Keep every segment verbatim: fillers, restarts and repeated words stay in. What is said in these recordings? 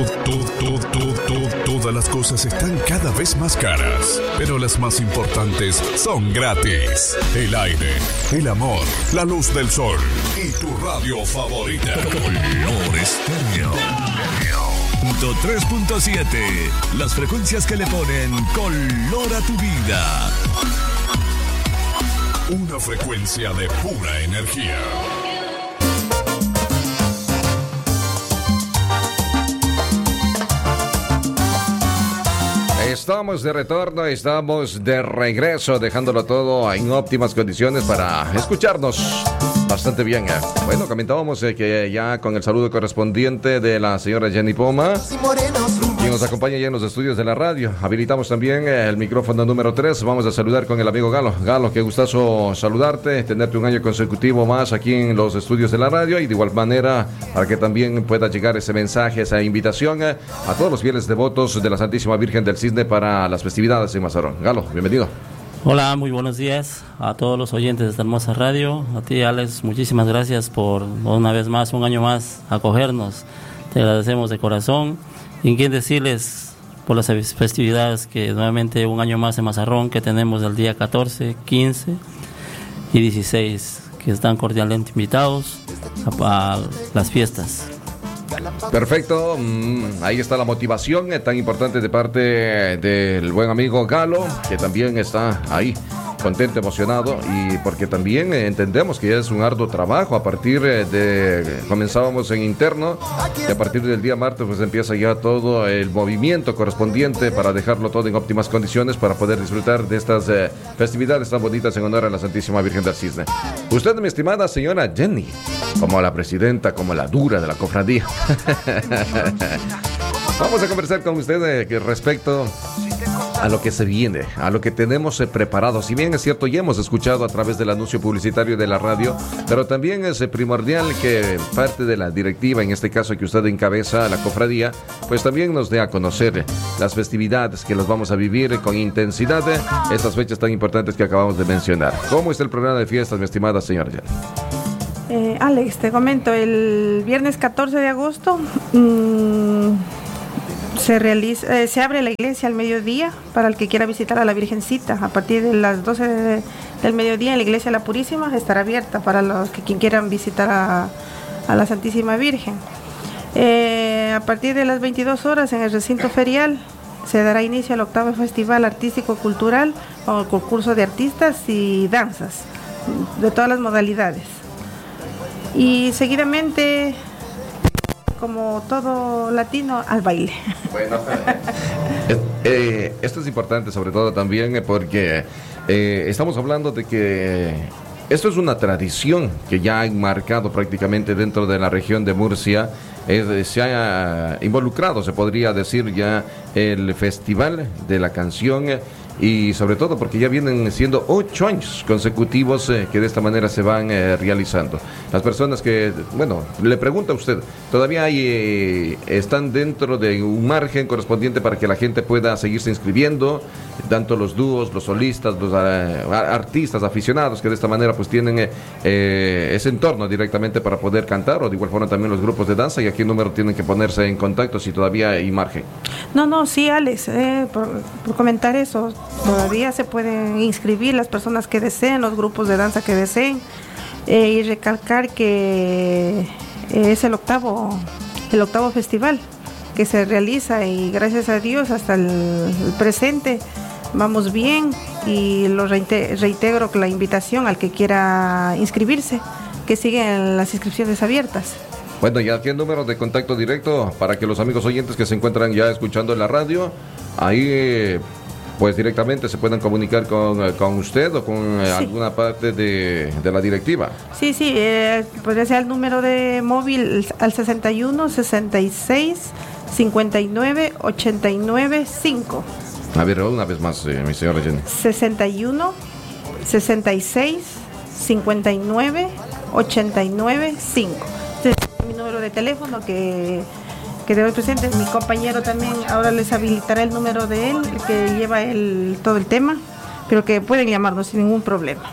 To- to- to- to- Todas las cosas están cada vez más caras, pero las más importantes son gratis. El aire, el amor, la luz del sol y tu radio favorita. Color Estéreo. Punto tres punto siete. Las frecuencias que le ponen color a tu vida. Una frecuencia de pura energía. Estamos de retorno, estamos de regreso, dejándolo todo en óptimas condiciones para escucharnos bastante bien. Bueno, comentábamos eh, que ya con el saludo correspondiente de la señora Jenny Poma, quien nos acompaña ya en los estudios de la radio. Habilitamos también eh, el micrófono número tres. Vamos a saludar con el amigo Galo. Galo, qué gustazo saludarte, tenerte un año consecutivo más aquí en los estudios de la radio, y de igual manera para que también pueda llegar ese mensaje, esa invitación eh, a todos los fieles devotos de la Santísima Virgen del Cisne para las festividades en Mazarrón. Galo, bienvenido. Hola, muy buenos días a todos los oyentes de esta hermosa radio. A ti, Alex, muchísimas gracias por una vez más, un año más, acogernos. Te agradecemos de corazón. Y quién decirles por las festividades que nuevamente un año más en Mazarrón, que tenemos el día catorce, quince y dieciséis, que están cordialmente invitados a, a las fiestas. Perfecto, mm, ahí está la motivación eh, tan importante de parte del buen amigo Galo, que también está ahí contento, emocionado, y porque también eh, entendemos que ya es un arduo trabajo a partir eh, de, comenzábamos en interno, y a partir del día martes pues empieza ya todo el movimiento correspondiente para dejarlo todo en óptimas condiciones para poder disfrutar de estas eh, festividades tan bonitas en honor a la Santísima Virgen del Cisne. Usted, mi estimada señora Jenny, como la presidenta, como la dura de la cofradía. Vamos a conversar con usted eh, respecto a lo que se viene, a lo que tenemos eh, preparado. Si bien es cierto, ya hemos escuchado a través del anuncio publicitario de la radio, pero también es eh, primordial que parte de la directiva, en este caso que usted encabeza, la cofradía, pues también nos dé a conocer eh, las festividades que los vamos a vivir eh, con intensidad, eh, estas fechas tan importantes que acabamos de mencionar. ¿Cómo está el programa de fiestas, mi estimada señora Jan? Eh, Alex, te comento, el viernes catorce de agosto mmm, se realiza, eh, se abre la iglesia al mediodía para el que quiera visitar a la Virgencita. A partir de las doce de, del mediodía en la iglesia La Purísima estará abierta para los que quien quieran visitar a, a la Santísima Virgen. Eh, a partir de las veintidós horas en el recinto ferial se dará inicio al octavo Festival Artístico Cultural con el concurso de artistas y danzas de todas las modalidades. Y seguidamente, como todo latino, al baile. Bueno, eh, eh, esto es importante sobre todo también eh, porque eh, estamos hablando de que esto es una tradición que ya ha enmarcado prácticamente dentro de la región de Murcia. Eh, se ha involucrado, se podría decir, ya el Festival de la Canción, eh, y sobre todo porque ya vienen siendo ocho años consecutivos eh, que de esta manera se van eh, realizando. Las personas que, bueno, le pregunto a usted, ¿todavía hay, eh, están dentro de un margen correspondiente para que la gente pueda seguirse inscribiendo? Tanto los dúos, los solistas, los uh, artistas aficionados que de esta manera pues tienen eh, eh, ese entorno directamente para poder cantar, o de igual forma también los grupos de danza, y a qué número tienen que ponerse en contacto si todavía hay margen. No, no, sí, Alex, eh, por, por comentar eso, todavía se pueden inscribir las personas que deseen, los grupos de danza que deseen, eh, y recalcar que eh, es el octavo, el octavo festival que se realiza, y gracias a Dios hasta el, el presente vamos bien, y lo reite- reintegro la invitación al que quiera inscribirse, que siguen las inscripciones abiertas. Bueno, ya aquí el número de contacto directo para que los amigos oyentes que se encuentran ya escuchando en la radio, ahí pues directamente se puedan comunicar con, con usted o con sí. alguna parte de, de la directiva. Sí, sí, eh, podría ser el número de móvil al sesenta y uno, sesenta y seis, cincuenta y nueve, ochenta y nueve, cinco. A ver, una vez más, eh, mi señora Jenny. sesenta y uno, sesenta y seis, cincuenta y nueve, ochenta y nueve, cinco. Este es mi número de teléfono que, que debo presente. Mi compañero también ahora les habilitará el número de él, que lleva el, todo el tema, pero que pueden llamarnos sin ningún problema.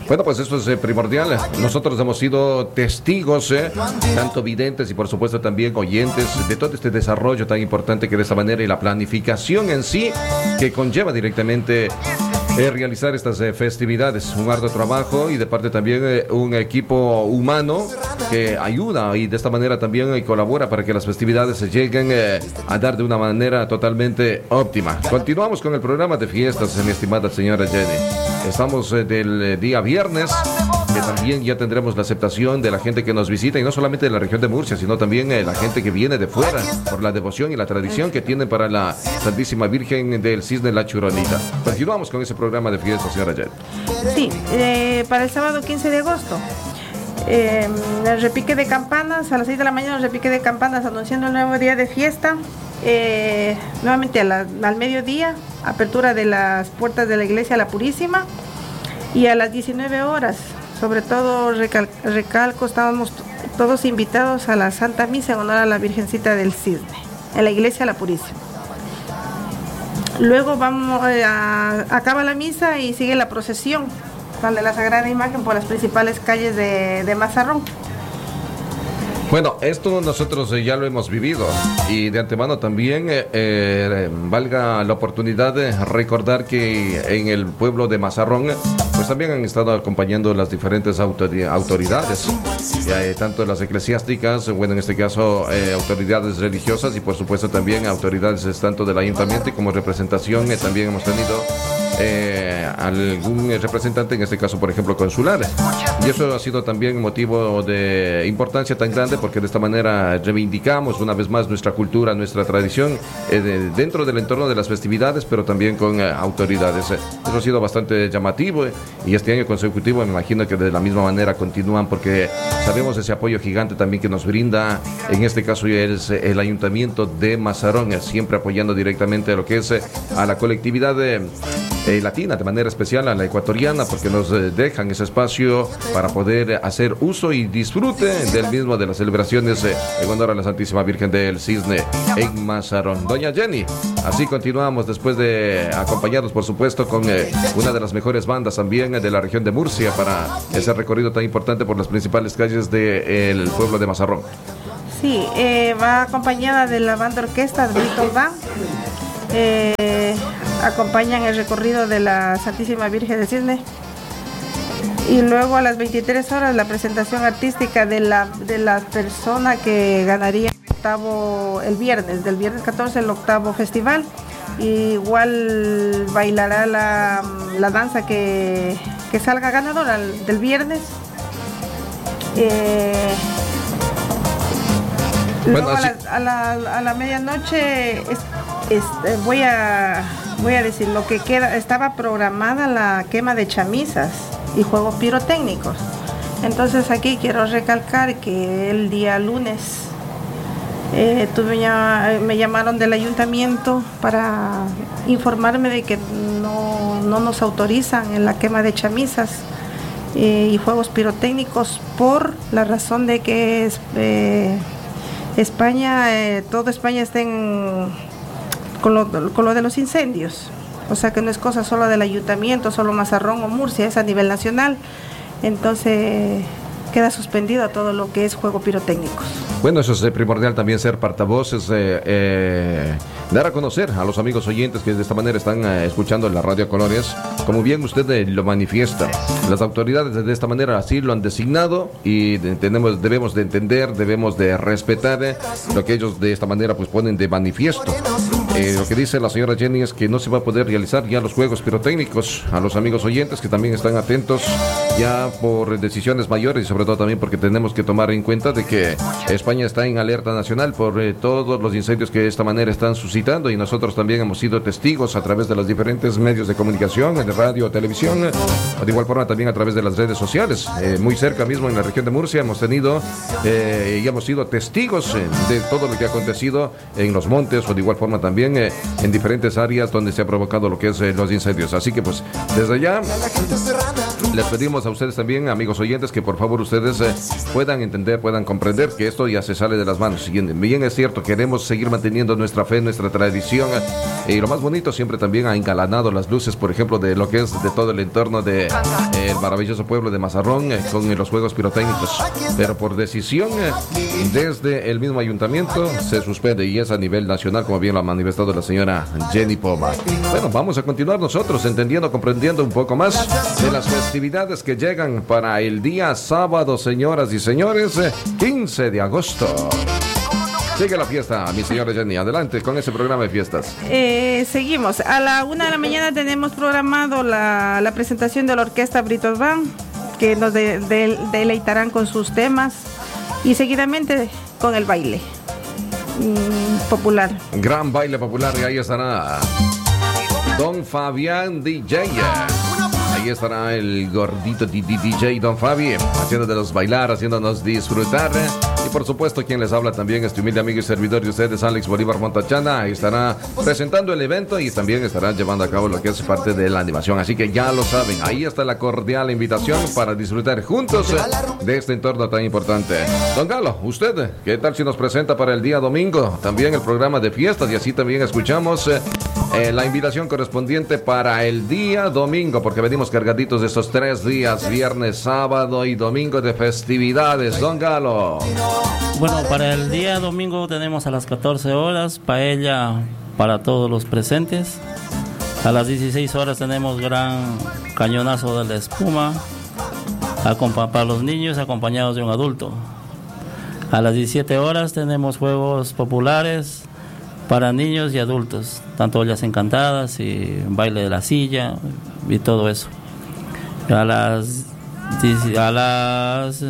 Bueno, pues eso es eh, primordial. Nosotros hemos sido testigos, eh, tanto videntes y por supuesto también oyentes de todo este desarrollo tan importante que de esta manera y la planificación en sí que conlleva directamente eh, realizar estas eh, festividades. Un arduo trabajo y de parte también eh, un equipo humano que ayuda y de esta manera también eh, colabora para que las festividades se lleguen eh, a dar de una manera totalmente óptima. Continuamos con el programa de fiestas, mi estimada señora Jenny. Estamos eh, del eh, día viernes, que también ya tendremos la aceptación de la gente que nos visita, y no solamente de la región de Murcia, sino también eh, la gente que viene de fuera, por la devoción y la tradición que tienen para la Santísima Virgen del Cisne La Churonita. Continuamos con ese programa de fiestas, señora Jet. Sí, eh, para el sábado quince de agosto. Eh, el repique de campanas, a las seis de la mañana el repique de campanas anunciando el nuevo día de fiesta. Eh, nuevamente a la, al mediodía, apertura de las puertas de la iglesia La Purísima, y a las diecinueve horas, sobre todo recal, recalco, estábamos todos invitados a la Santa Misa en honor a la Virgencita del Cisne, en la iglesia La Purísima. Luego vamos a, acaba la misa y sigue la procesión de la Sagrada Imagen por las principales calles de, de Mazarrón. Bueno, esto nosotros eh, ya lo hemos vivido, y de antemano también eh, eh, valga la oportunidad de recordar que en el pueblo de Mazarrón pues también han estado acompañando las diferentes autori- autoridades, eh, tanto las eclesiásticas, bueno, en este caso eh, autoridades religiosas, y por supuesto también autoridades tanto del ayuntamiento y como representación eh, también hemos tenido Eh, algún representante, en este caso por ejemplo consular, y eso ha sido también motivo de importancia tan grande, porque de esta manera reivindicamos una vez más nuestra cultura, nuestra tradición eh, de, dentro del entorno de las festividades, pero también con eh, autoridades. Eso ha sido bastante llamativo, eh, y este año consecutivo me imagino que de la misma manera continúan, porque sabemos ese apoyo gigante también que nos brinda, en este caso es el ayuntamiento de Mazarrón, eh, siempre apoyando directamente a lo que es eh, a la colectividad de Eh, latina, de manera especial a la ecuatoriana, porque nos eh, dejan ese espacio para poder hacer uso y disfrute del mismo, de las celebraciones eh, en honor a la Santísima Virgen del Cisne en Mazarrón. Doña Jenny, así continuamos después de acompañados por supuesto con eh, una de las mejores bandas también eh, de la región de Murcia, para ese recorrido tan importante por las principales calles del pueblo de Mazarrón. Sí, eh, va acompañada de la banda orquesta de Brito Band. Eh, acompañan el recorrido de la Santísima Virgen del Cisne, y luego a las veintitrés horas la presentación artística de la de la persona que ganaría el octavo el viernes, del viernes catorce, el octavo festival. Y igual bailará la, la danza que, que salga ganadora del viernes. Eh, Luego a la, a, la, a la medianoche es, es, voy a voy a decir lo que queda. Estaba programada la quema de chamisas y juegos pirotécnicos. Entonces aquí quiero recalcar que el día lunes eh, tuve ya, me llamaron del ayuntamiento para informarme de que no, no nos autorizan en la quema de chamisas eh, y juegos pirotécnicos, por la razón de que es eh, España, eh, toda España está en, con, lo, con lo de los incendios, o sea que no es cosa solo del ayuntamiento, solo Mazarrón o Murcia, es a nivel nacional. Entonces queda suspendido todo lo que es juego pirotécnicos. Bueno, eso es eh, primordial también, ser portavoces, eh, eh, dar a conocer a los amigos oyentes que de esta manera están eh, escuchando la Radio Colores, como bien usted eh, lo manifiesta. Las autoridades de esta manera así lo han designado, y de, tenemos, debemos de entender, debemos de respetar eh, lo que ellos de esta manera pues ponen de manifiesto. Eh, lo que dice la señora Jenny es que no se va a poder realizar ya los juegos pirotécnicos. A los amigos oyentes que también están atentos ya por decisiones mayores, y sobre todo también porque tenemos que tomar en cuenta de que España está en alerta nacional por eh, todos los incendios que de esta manera están suscitando, y nosotros también hemos sido testigos a través de los diferentes medios de comunicación, en radio, televisión, o de igual forma también a través de las redes sociales. Eh, muy cerca mismo en la región de Murcia hemos tenido eh, y hemos sido testigos eh, de todo lo que ha acontecido en los montes, o de igual forma también Eh, en diferentes áreas donde se ha provocado lo que es eh, los incendios. Así que pues desde allá les pedimos pedimos a ustedes también, amigos oyentes, que por favor ustedes eh, puedan entender, puedan comprender que esto ya se sale de las manos. Bien es cierto, queremos seguir manteniendo nuestra fe, nuestra tradición, eh, y lo más bonito, siempre también ha engalanado las luces, por ejemplo, de lo que es de todo el entorno de eh, el maravilloso pueblo de Mazarrón, eh, con eh, los juegos pirotécnicos. Pero por decisión eh, desde el mismo ayuntamiento se suspende, y es a nivel nacional, como bien lo ha manifestado la señora Jenny Poma. Bueno, vamos a continuar nosotros entendiendo, comprendiendo un poco más de las festividades que llegan para el día sábado, señoras y señores, eh, quince de agosto. Sigue la fiesta, mi señora Jenny. Adelante con ese programa de fiestas. Eh, seguimos. A la una de la mañana tenemos programado la, la presentación de la orquesta Britos Band, que nos de, de, deleitarán con sus temas, y seguidamente con el baile mm, popular. Gran baile popular, y ahí estará Don Fabián D J. Ahí estará el gordito D J Don Fabi, haciéndonos bailar, haciéndonos disfrutar. Y por supuesto, quien les habla también, este humilde amigo y servidor de ustedes, Alex Bolívar Montachana. Ahí estará presentando el evento y también estará llevando a cabo lo que es parte de la animación. Así que ya lo saben, ahí está la cordial invitación para disfrutar juntos de este entorno tan importante. Don Galo, usted, ¿qué tal si nos presenta para el día domingo también el programa de fiestas? Y así también escuchamos eh, eh, la invitación correspondiente para el día domingo, porque venimos cargaditos de estos tres días, viernes, sábado y domingo de festividades. Don Galo. Bueno, para el día domingo tenemos a las catorce horas paella para todos los presentes. A las dieciséis horas tenemos gran cañonazo de la espuma para los niños acompañados de un adulto. A las diecisiete horas tenemos juegos populares para niños y adultos, tanto ollas encantadas y baile de la silla y todo eso. A las a las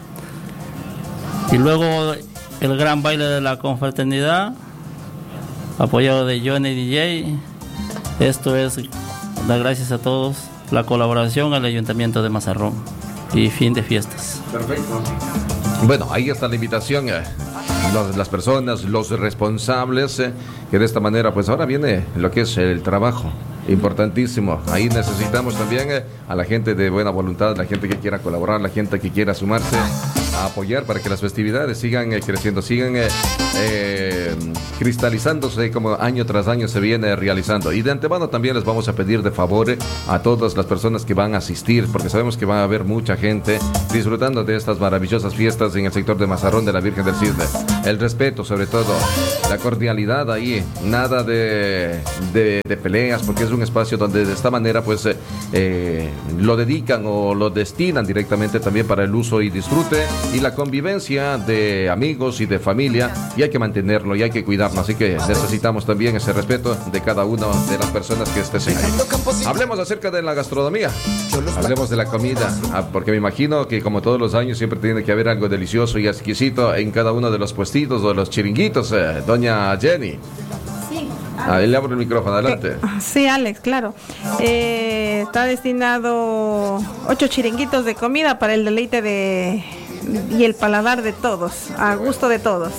y luego el gran baile de la confraternidad, apoyado de Johnny D J. Esto es dar gracias a todos, la colaboración al Ayuntamiento de Mazarrón, y fin de fiestas. Perfecto. Bueno, ahí está la invitación. Eh. Los, las personas, los responsables, eh, que de esta manera, pues ahora viene lo que es el trabajo. Importantísimo. Ahí necesitamos también eh, a la gente de buena voluntad, la gente que quiera colaborar, la gente que quiera sumarse a apoyar para que las festividades sigan eh, creciendo, sigan eh, eh, cristalizándose como año tras año se viene realizando. Y de antemano también les vamos a pedir de favor eh, a todas las personas que van a asistir, porque sabemos que va a haber mucha gente disfrutando de estas maravillosas fiestas en el sector de Mazarrón de la Virgen del Cisne. El respeto, sobre todo, la cordialidad ahí, nada de, de, de peleas, porque es un espacio donde de esta manera pues eh, eh, lo dedican o lo destinan directamente también para el uso y disfrute y la convivencia de amigos y de familia, y hay que mantenerlo y hay que cuidarlo, así que necesitamos también ese respeto de cada una de las personas que estén ahí. Hablemos acerca de la gastronomía, hablemos de la comida, porque me imagino que como todos los años siempre tiene que haber algo delicioso y exquisito en cada uno de los puestitos o los chiringuitos, eh, doña Jenny. Ahí le abro el micrófono, adelante. Sí, Alex, claro. Eh, está destinado ocho chiringuitos de comida para el deleite de y el paladar de todos, a gusto de todos.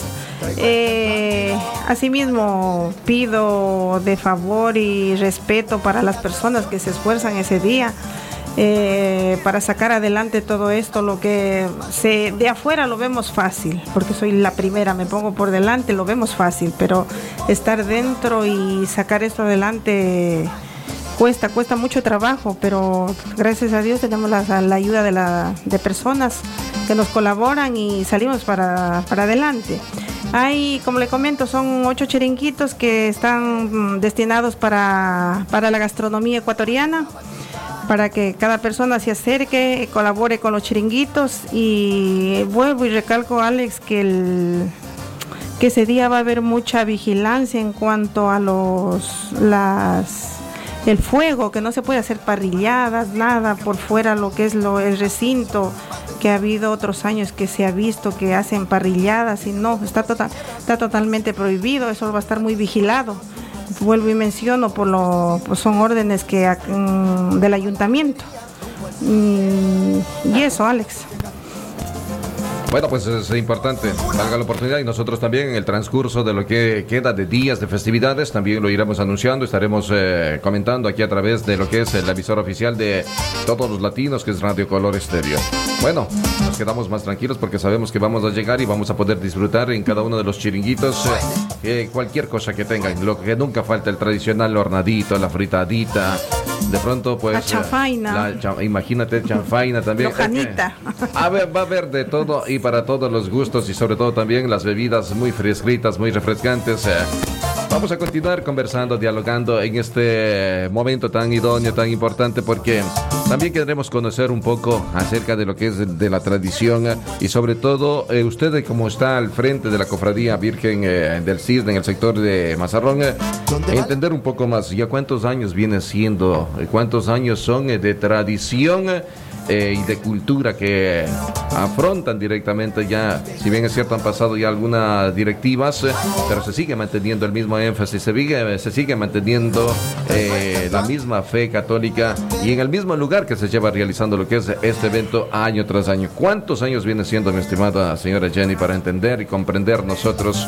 Eh, asimismo, pido de favor y respeto para las personas que se esfuerzan ese día. Eh, para sacar adelante todo esto, lo que se, de afuera lo vemos fácil, porque soy la primera, me pongo por delante, lo vemos fácil, pero estar dentro y sacar esto adelante cuesta, cuesta mucho trabajo, pero gracias a Dios tenemos la, la ayuda de, la, de personas que nos colaboran y salimos para, para adelante. Hay, como le comento, son ocho chiringuitos que están destinados para, para la gastronomía ecuatoriana, para que cada persona se acerque, colabore con los chiringuitos. Y vuelvo y recalco, Alex, que, el, que ese día va a haber mucha vigilancia en cuanto a los las el fuego, que no se puede hacer parrilladas, nada por fuera, lo que es lo, el recinto, que ha habido otros años que se ha visto que hacen parrilladas y no, está, total, está totalmente prohibido, eso va a estar muy vigilado. Vuelvo y menciono, por lo, pues son órdenes que um, del ayuntamiento. Y, y eso, Alex. Bueno, pues es importante, valga la oportunidad, y nosotros también en el transcurso de lo que queda de días de festividades también lo iremos anunciando, estaremos eh, comentando aquí a través de lo que es el emisor oficial de todos los latinos, que es Radio Color Estéreo. Bueno, nos quedamos más tranquilos porque sabemos que vamos a llegar y vamos a poder disfrutar en cada uno de los chiringuitos eh, eh, cualquier cosa que tengan, lo que nunca falta, el tradicional hornadito, la fritadita, de pronto pues la chanfaina, eh, la cha, imagínate chanfaina también, lojanita. Eh, a ver, va a haber de todo y para todos los gustos, y sobre todo también las bebidas muy fresquitas, muy refrescantes. eh. Vamos a continuar conversando, dialogando en este momento tan idóneo, tan importante, porque también queremos conocer un poco acerca de lo que es de, de la tradición eh, y sobre todo eh, usted como está al frente de la Cofradía Virgen eh, del Cisne en el sector de Mazarrón, eh, entender un poco más ya cuántos años viene siendo, eh, cuántos años son eh, de tradición eh, Eh, y de cultura que afrontan directamente ya, si bien es cierto han pasado ya algunas directivas, eh, pero se sigue manteniendo el mismo énfasis, se sigue, se sigue manteniendo eh, la misma fe católica y en el mismo lugar que se lleva realizando lo que es este evento año tras año. ¿Cuántos años viene siendo, mi estimada señora Jenny, para entender y comprender nosotros?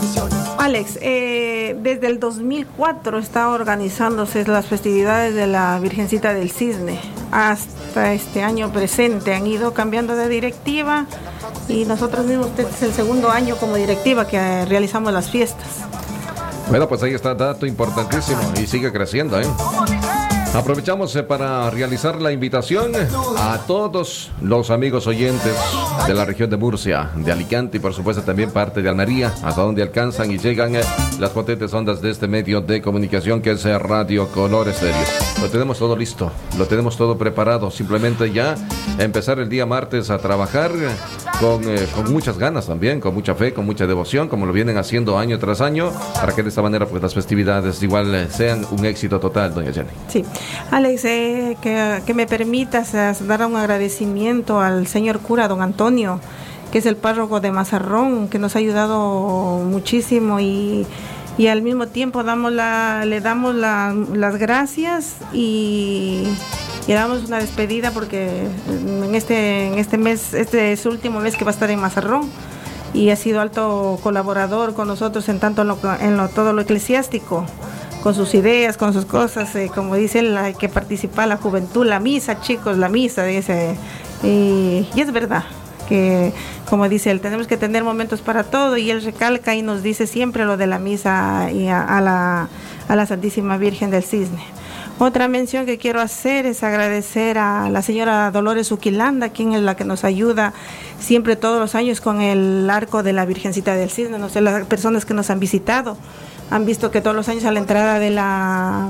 Alex, eh, desde el dos mil cuatro está organizándose las festividades de la Virgencita del Cisne. Hasta este año presente han ido cambiando de directiva y nosotros mismos, este es el segundo año como directiva que realizamos las fiestas. Bueno, pues ahí está, dato importantísimo y sigue creciendo, ¿eh? Aprovechamos eh, para realizar la invitación a todos los amigos oyentes de la región de Murcia, de Alicante y por supuesto también parte de Almería, hasta donde alcanzan y llegan eh, las potentes ondas de este medio de comunicación que es eh, Radio Color Estéreo. Lo tenemos todo listo, lo tenemos todo preparado, simplemente ya empezar el día martes a trabajar eh, con, eh, con muchas ganas también, con mucha fe, con mucha devoción, como lo vienen haciendo año tras año, para que de esta manera pues las festividades igual eh, sean un éxito total, doña Jenny. Sí. Alex, eh, que, que me permitas eh, dar un agradecimiento al señor cura, don Antonio, que es el párroco de Mazarrón, que nos ha ayudado muchísimo y, y al mismo tiempo damos la, le damos la, las gracias y, y damos una despedida porque en este, en este mes, este es su último mes que va a estar en Mazarrón y ha sido alto colaborador con nosotros en tanto en, lo, en lo, todo lo eclesiástico, con sus ideas, con sus cosas, eh, como dice él, hay que participar la juventud, la misa, chicos, la misa, dice, y, y es verdad, que como dice él, tenemos que tener momentos para todo, y él recalca y nos dice siempre lo de la misa y a, a, la, a la Santísima Virgen del Cisne. Otra mención que quiero hacer es agradecer a la señora Dolores Uquilanda, quien es la que nos ayuda siempre todos los años con el arco de la Virgencita del Cisne, no sé, las personas que nos han visitado han visto que todos los años a la entrada de la